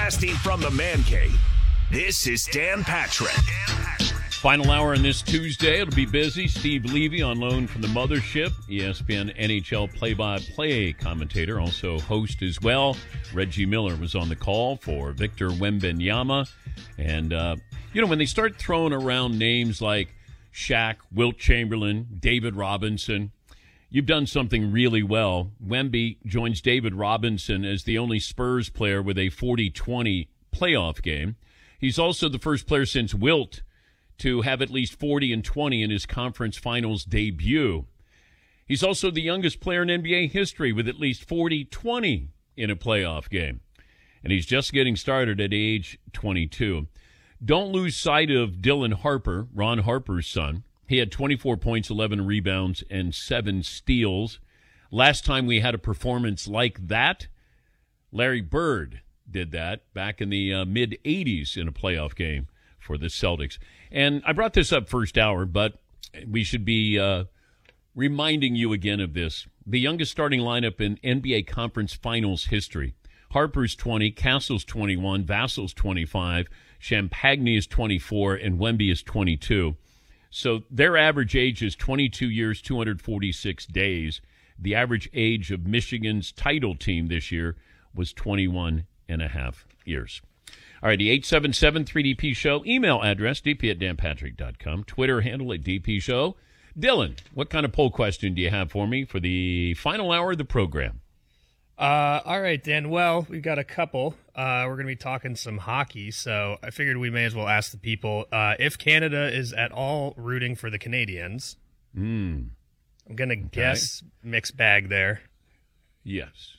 Broadcasting from the Man Cave, this is Dan Patrick. Final hour on this Tuesday. It'll be busy. Steve Levy on loan from the mothership. ESPN NHL play-by-play commentator, also host as well. Reggie Miller was on the call for Victor Wembanyama. And, when they start throwing around names like Shaq, Wilt Chamberlain, David Robinson, you've done something really well. Wemby joins David Robinson as the only Spurs player with a 40-20 playoff game. He's also the first player since Wilt to have at least 40 and 20 in his conference finals debut. He's also the youngest player in NBA history with at least 40-20 in a playoff game. And he's just getting started at age 22. Don't lose sight of Dylan Harper, Ron Harper's son. He had 24 points, 11 rebounds, and 7 steals. Last time we had a performance like that, Larry Bird did that back in the mid-'80s in a playoff game for the Celtics. And I brought this up first hour, but we should be reminding you again of this. The youngest starting lineup in NBA Conference Finals history. Harper's 20, Castle's 21, Vassal's 25, Champagny is 24, and Wemby is 22. So their average age is 22 years, 246 days. The average age of Michigan's title team this year was 21 and a half years. All right, the 877-3DP Show. Email address, dp@danpatrick.com. Twitter handle at DP Show. Dylan, what kind of poll question do you have for me for the final hour of the program? All right, Dan. Well, we've got a couple. We're going to be talking some hockey, so I figured we may as well ask the people if Canada is at all rooting for the Canadians. I'm going to guess mixed bag there. Yes.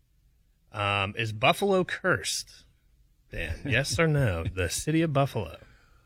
Is Buffalo cursed, Dan? Yes or no? The city of Buffalo.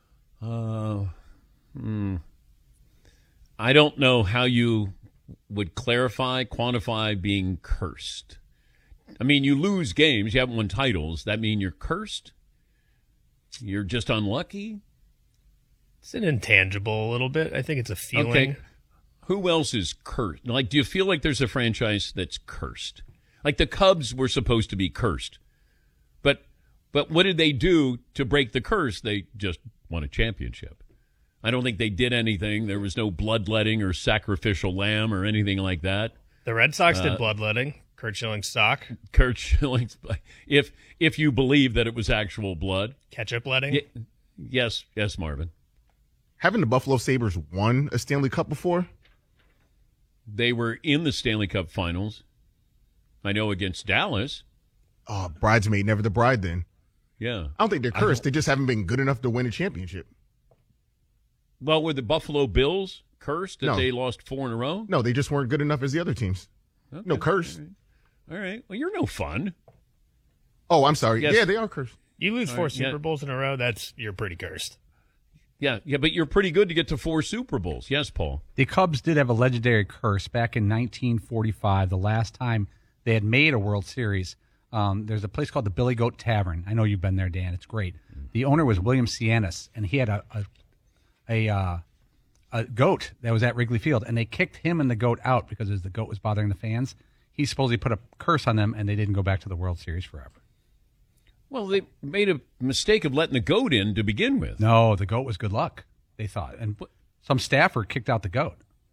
I don't know how you would quantify being cursed. I mean, you lose games, you haven't won titles. That mean you're cursed? You're just unlucky? It's an intangible a little bit. I think it's a feeling. Okay. Who else is cursed? Like, do you feel like there's a franchise that's cursed? Like the Cubs were supposed to be cursed. But what did they do to break the curse? They just won a championship. I don't think they did anything. There was no bloodletting or sacrificial lamb or anything like that. The Red Sox did bloodletting. Curt Schilling's stock. Curt Schilling's, if you believe that it was actual blood. Ketchup letting? Yes, Marvin. Haven't the Buffalo Sabres won a Stanley Cup before? They were in the Stanley Cup Finals. I know against Dallas. Oh, bridesmaid, never the bride then. Yeah. I don't think they're cursed. They just haven't been good enough to win a championship. Well, were the Buffalo Bills cursed that they lost 4 in a row? No, they just weren't good enough as the other teams. Okay. No curse. All right. Well, you're no fun. Oh, I'm sorry. Yes. Yeah, they are cursed. You lose 4 Super Bowls in a row, you're pretty cursed. Yeah, but you're pretty good to get to 4 Super Bowls. Yes, Paul. The Cubs did have a legendary curse back in 1945, the last time they had made a World Series. There's a place called the Billy Goat Tavern. I know you've been there, Dan. It's great. The owner was William Cianis, and he had a goat that was at Wrigley Field, and they kicked him and the goat out because the goat was bothering the fans. He supposedly put a curse on them, and they didn't go back to the World Series forever. Well, they made a mistake of letting the goat in to begin with. No, the goat was good luck, they thought. And some staffer kicked out the goat.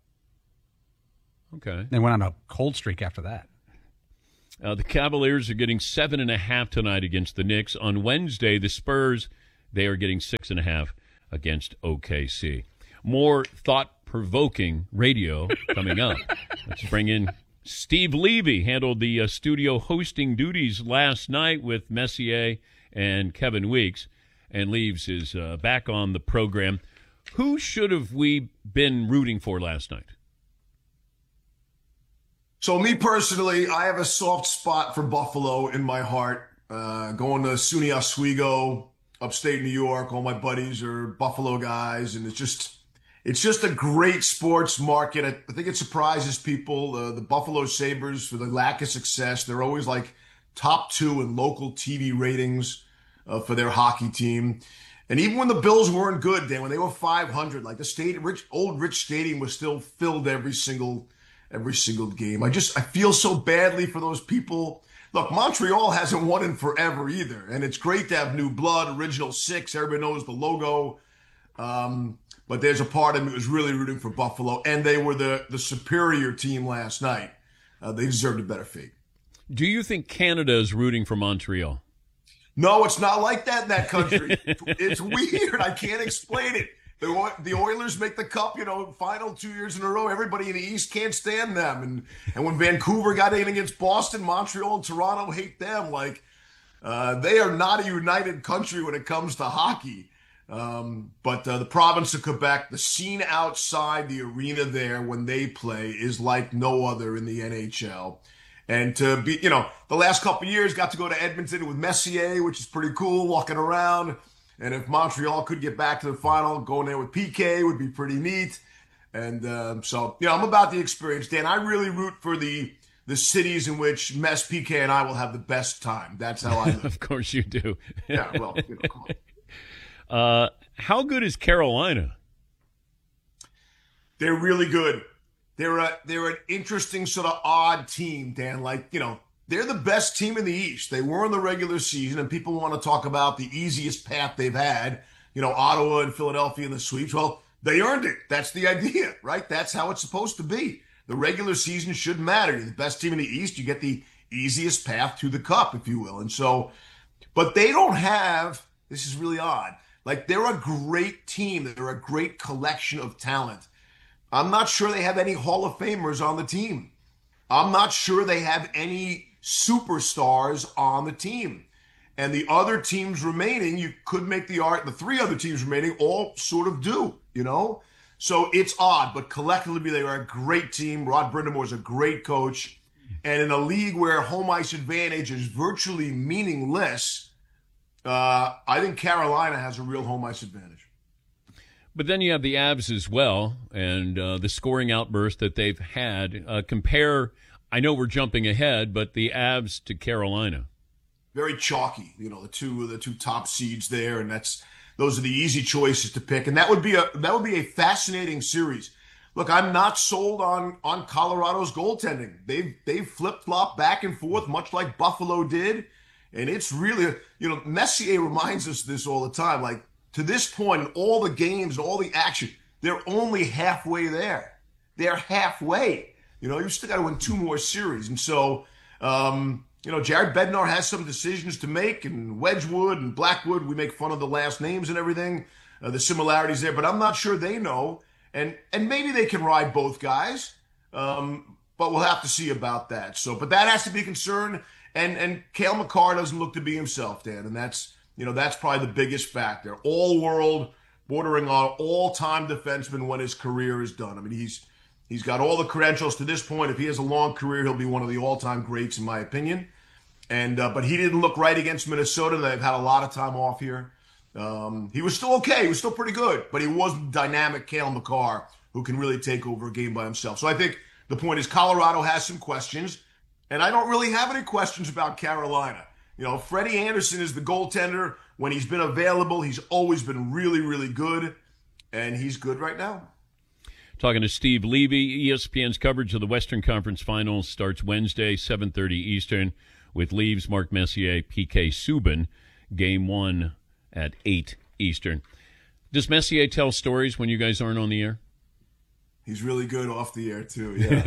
Okay. They went on a cold streak after that. The Cavaliers are getting 7.5 tonight against the Knicks. On Wednesday, the Spurs, they are getting 6.5 against OKC. More thought-provoking radio coming up. Let's bring in Steve Levy. Handled the studio hosting duties last night with Messier and Kevin Weeks, and Leaves is back on the program. Who should have we been rooting for last night? So me personally, I have a soft spot for Buffalo in my heart. Going to SUNY Oswego, upstate New York, all my buddies are Buffalo guys, and it's just a great sports market. I think it surprises people. The Buffalo Sabres, for the lack of success, they're always like top 2 in local TV ratings for their hockey team. And even when the Bills weren't good, Dan, when they were 500, like the old Rich Stadium was still filled every single game. I feel so badly for those people look, Montreal hasn't won in forever either. And it's great to have new blood, original six. Everybody knows the logo. But there's a part of me that was really rooting for Buffalo, and they were the superior team last night. They deserved a better fate. Do you think Canada is rooting for Montreal? No, it's not like that in that country. It's weird. I can't explain it. The Oilers make the cup, final 2 years in a row. Everybody in the East can't stand them. And when Vancouver got in against Boston, Montreal and Toronto hate them. Like, they are not a united country when it comes to hockey. But the province of Quebec, the scene outside the arena there when they play is like no other in the NHL. And to be, the last couple of years got to go to Edmonton with Messier, which is pretty cool, walking around. And if Montreal could get back to the final, going there with PK would be pretty neat. And so, I'm about the experience, Dan. I really root for the cities in which Mess, PK, and I will have the best time. That's how I live. Of course you do. Yeah, well, come on. How good is Carolina? They're really good. They're an interesting sort of odd team, Dan. Like, they're the best team in the East. They were in the regular season, and people want to talk about the easiest path they've had, Ottawa and Philadelphia in the sweeps. Well, they earned it. That's the idea, right? That's how it's supposed to be. The regular season should matter. You're the best team in the East. You get the easiest path to the cup, if you will. And so, but they don't have, this is really odd, like they're a great team. They're a great collection of talent. I'm not sure they have any Hall of Famers on the team. I'm not sure they have any superstars on the team. And the other teams remaining, you could make the three other teams remaining all sort of do, So it's odd, but collectively they are a great team. Rod Brind'Amour is a great coach. And in a league where home ice advantage is virtually meaningless, I think Carolina has a real home ice advantage. But then you have the Avs as well, and the scoring outburst that they've had. Compare, I know we're jumping ahead, but the Avs to Carolina. Very chalky, the two top seeds there, and those are the easy choices to pick, and that would be a fascinating series. Look, I'm not sold on Colorado's goaltending. They've flip-flopped back and forth, much like Buffalo did, and it's really Messier reminds us this all the time. Like, to this point, in all the games and all the action, they're only halfway there. They're halfway. You still got to win two more series. And so, Jared Bednar has some decisions to make, and Wedgwood and Blackwood, we make fun of the last names and everything, the similarities there, but I'm not sure they know. And maybe they can ride both guys, but we'll have to see about that. So, but that has to be a concern. And Cale Makar doesn't look to be himself, Dan, and that's probably the biggest factor. All-world, bordering on all-time defenseman when his career is done. I mean, he's got all the credentials to this point. If he has a long career, he'll be one of the all-time greats, in my opinion. And but he didn't look right against Minnesota. They've had a lot of time off here. He was still okay. He was still pretty good, but he wasn't dynamic Cale Makar, who can really take over a game by himself. So I think the point is Colorado has some questions, and I don't really have any questions about Carolina. Freddie Anderson is the goaltender. When he's been available, he's always been really, really good, and he's good right now. Talking to Steve Levy, ESPN's coverage of the Western Conference Finals starts Wednesday, 7:30 Eastern, with Leaves, Mark Messier, PK Subban. Game 1 at 8 Eastern. Does Messier tell stories when you guys aren't on the air? He's really good off the air, too. Yeah,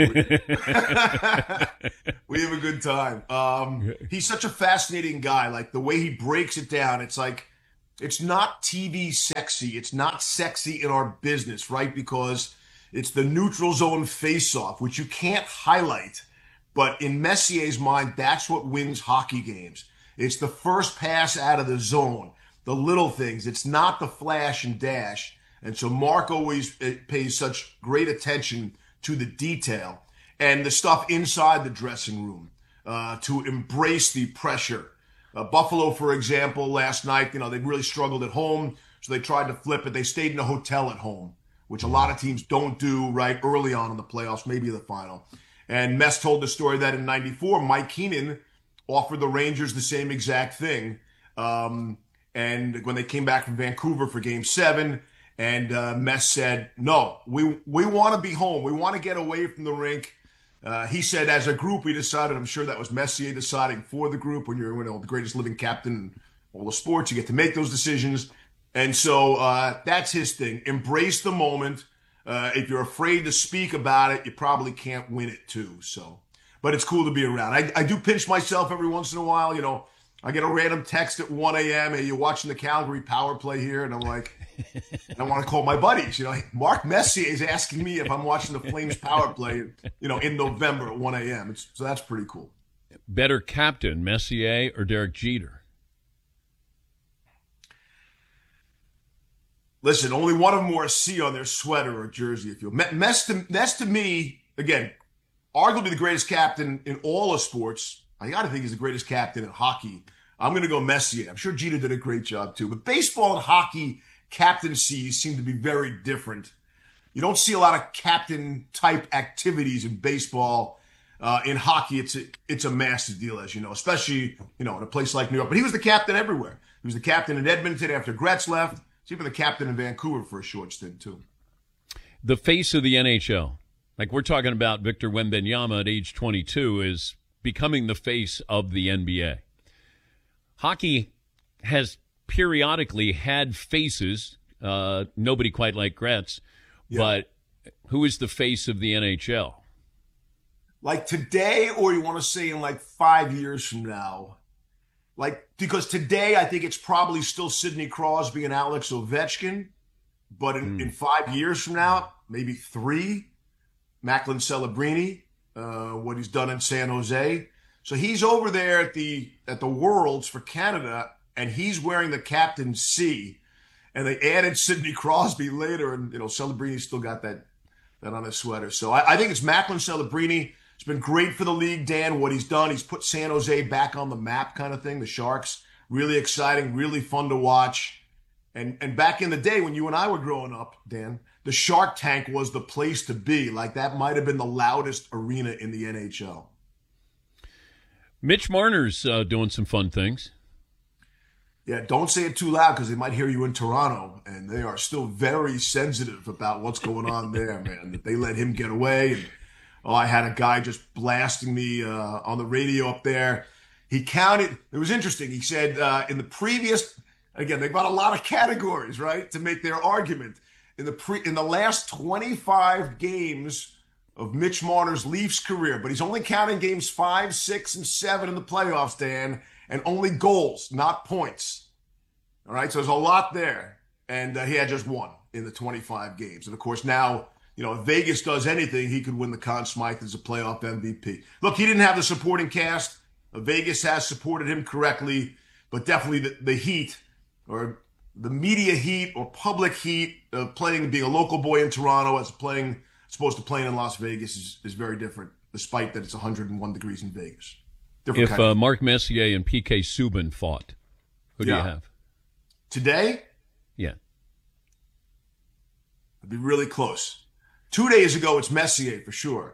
we have a good time. He's such a fascinating guy. Like, the way he breaks it down, it's like, it's not TV sexy. It's not sexy in our business, right? Because it's the neutral zone face-off, which you can't highlight. But in Messier's mind, that's what wins hockey games. It's the first pass out of the zone, the little things. It's not the flash and dash. And so Mark always pays such great attention to the detail and the stuff inside the dressing room to embrace the pressure. Buffalo, for example, last night, they really struggled at home, so they tried to flip it. They stayed in a hotel at home, which a lot of teams don't do right early on in the playoffs, maybe the final. And Mess told the story that in '94, Mike Keenan offered the Rangers the same exact thing. And when they came back from Vancouver for Game 7, and Mess said, no, we want to be home. We want to get away from the rink. He said, as a group, we decided, I'm sure that was Messier deciding for the group. When you're the greatest living captain in all the sports, you get to make those decisions. And so that's his thing. Embrace the moment. If you're afraid to speak about it, you probably can't win it too. So, but it's cool to be around. I do pinch myself every once in a while. I get a random text at 1 a.m. Hey, you're watching the Calgary power play here? And I'm like, I want to call my buddies. Mark Messier is asking me if I'm watching the Flames power play, in November at 1 a.m. So that's pretty cool. Better captain, Messier or Derek Jeter? Listen, only one of them wore a C on their sweater or jersey. If you Mess to me, again, arguably the greatest captain in all of sports. I got to think he's the greatest captain in hockey. I'm going to go Messier. I'm sure Jeter did a great job too. But baseball and hockey captaincies seem to be very different. You don't see a lot of captain-type activities in baseball. In hockey, it's a massive deal, as you know, especially, in a place like New York. But he was the captain everywhere. He was the captain in Edmonton after Gretz left. He's even the captain in Vancouver for a short stint, too. The face of the NHL, like we're talking about Victor Wembanyama at age 22, is becoming the face of the NBA. Hockey has periodically had faces, nobody quite like Gretz, but who is the face of the NHL? Like today, or you want to say in like 5 years from now? Because today I think it's probably still Sidney Crosby and Alex Ovechkin, but in 5 years from now, maybe 3, Macklin Celebrini, what he's done in San Jose. So he's over there at the Worlds for Canada, and he's wearing the captain C, and they added Sidney Crosby later, and Celebrini's still got that on his sweater. So I think it's Macklin Celebrini. It's been great for the league, Dan, what he's done. He's put San Jose back on the map kind of thing, the Sharks. Really exciting, really fun to watch. And back in the day when you and I were growing up, Dan, the Shark Tank was the place to be. Like that might have been the loudest arena in the NHL. Mitch Marner's doing some fun things. Yeah, don't say it too loud because they might hear you in Toronto, and they are still very sensitive about what's going on there, man. That they let him get away. And, I had a guy just blasting me on the radio up there. He counted. It was interesting. He said in the previous, again, they've got a lot of categories, right, to make their argument. In the last 25 games of Mitch Marner's Leafs career, but he's only counting games 5, 6, and 7 in the playoffs, Dan, and only goals, not points. All right, so there's a lot there. And he had just 1 in the 25 games. And, of course, now, if Vegas does anything, he could win the Conn Smythe as a playoff MVP. Look, he didn't have the supporting cast. Vegas has supported him correctly, but definitely the heat or the media heat or public heat of being a local boy in Toronto as supposed to playing in Las Vegas is very different, despite that it's 101 degrees in Vegas. If Mark Messier and PK Subban fought, who do you have? Today? Yeah. It'd be really close. 2 days ago, it's Messier for sure.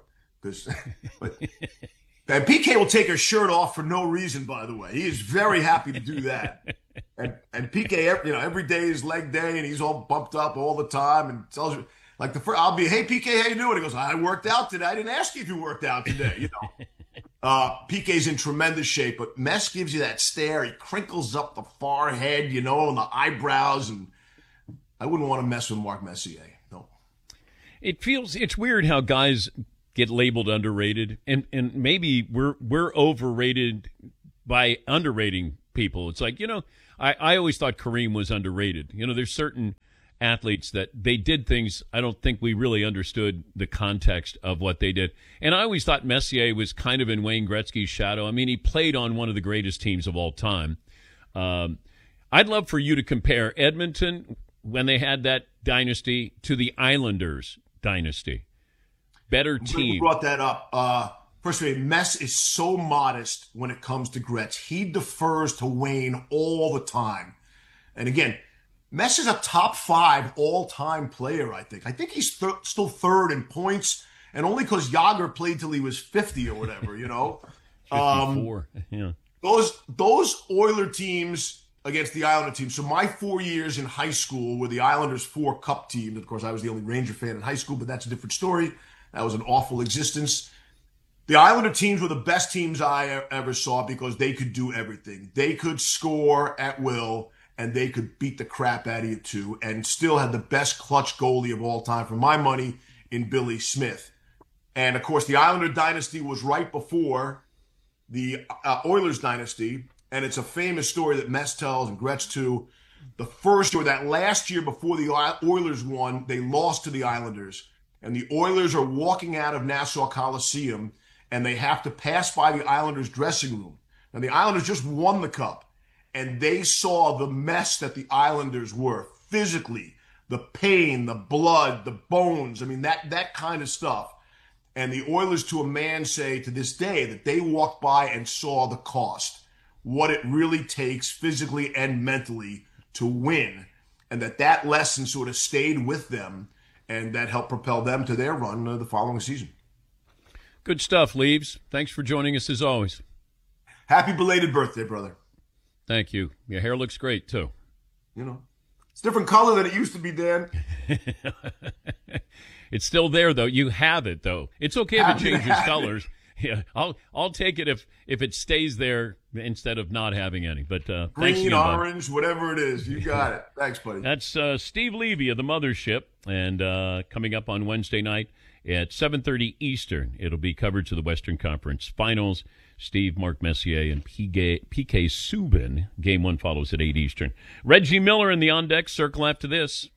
And PK will take his shirt off for no reason, by the way. He is very happy to do that. And PK, every day is leg day, and he's all bumped up all the time and tells you, I'll be, hey, PK, how you doing? He goes, I worked out today. I didn't ask you if you worked out today, PK's in tremendous shape, but Mess gives you that stare. He crinkles up the forehead, and the eyebrows, and I wouldn't want to mess with Mark Messier. No. It's weird how guys get labeled underrated, and maybe we're overrated by underrating people. It's like, I always thought Kareem was underrated. There's certain athletes that they did things I don't think we really understood the context of what they did. And I always thought Messier was kind of in Wayne Gretzky's shadow. I mean, he played on one of the greatest teams of all time. I'd love for you to compare Edmonton when they had that dynasty to the Islanders dynasty. Better team. We brought that up. First of all, Mess is so modest when it comes to Gretz. He defers to Wayne all the time. And again, Mess is a top 5 all-time player, I think. I think he's still third in points, and only because Yager played till he was 50 or whatever, 54, yeah. Those Oiler teams against the Islander team. So my 4 years in high school were the Islanders' 4 cup teams. Of course, I was the only Ranger fan in high school, but that's a different story. That was an awful existence. The Islander teams were the best teams I ever saw because they could do everything. They could score at will, and they could beat the crap out of you too, and still had the best clutch goalie of all time, for my money, in Billy Smith. And, of course, the Islander dynasty was right before the Oilers dynasty, and it's a famous story that Mess tells and Gretsch too. The first year, that last year before the Oilers won, they lost to the Islanders. And the Oilers are walking out of Nassau Coliseum, and they have to pass by the Islanders' dressing room. Now, the Islanders just won the Cup, and they saw the mess that the Islanders were physically, the pain, the blood, the bones, I mean, that kind of stuff. And the Oilers, to a man, say to this day that they walked by and saw the cost, what it really takes physically and mentally to win, and that lesson sort of stayed with them, and that helped propel them to their run the following season. Good stuff, Leaves. Thanks for joining us as always. Happy belated birthday, brother. Thank you. Your hair looks great, too. You know, it's a different color than it used to be, Dan. It's still there, though. You have it, though. It's okay if it changes colors. Yeah, I'll take it if it stays there instead of not having any. But thanks green, again, orange, whatever it is, you got it. Thanks, buddy. That's Steve Levy of the Mothership, and coming up on Wednesday night at 7:30 Eastern, it'll be coverage of the Western Conference Finals. Steve, Mark Messier, and PK Subban. Game 1 follows at 8 Eastern. Reggie Miller in the On Deck Circle after this.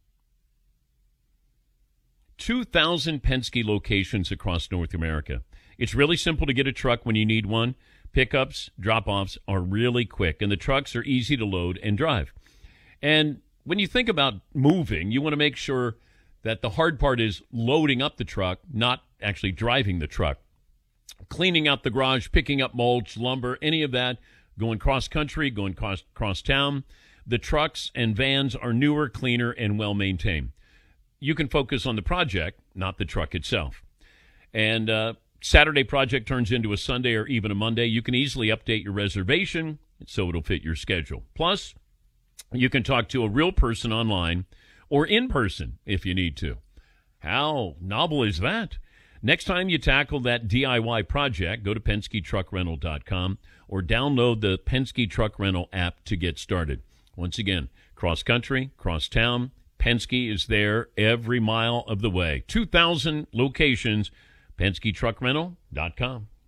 2,000 Penske locations across North America. It's really simple to get a truck when you need one. Pickups, drop-offs are really quick, and the trucks are easy to load and drive. And when you think about moving, you want to make sure that the hard part is loading up the truck, not actually driving the truck. Cleaning out the garage, picking up mulch, lumber, any of that, going cross-country, going cross-town. The trucks and vans are newer, cleaner, and well-maintained. You can focus on the project, not the truck itself. And Saturday project turns into a Sunday or even a Monday. You can easily update your reservation so it'll fit your schedule. Plus, you can talk to a real person online or in person if you need to. How novel is that? Next time you tackle that DIY project, go to PenskeTruckRental.com or download the Penske Truck Rental app to get started. Once again, cross-country, cross-town, Penske is there every mile of the way. 2,000 locations, PenskeTruckRental.com.